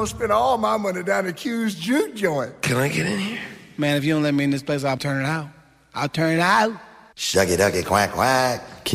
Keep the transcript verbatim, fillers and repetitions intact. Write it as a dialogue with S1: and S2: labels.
S1: gonna spend all my money down the Q's juke joint.
S2: Can I get in here?
S3: Man, if you don't let me in this place, I'll turn it out. I'll turn it out.
S2: Shucky ducky quack quack.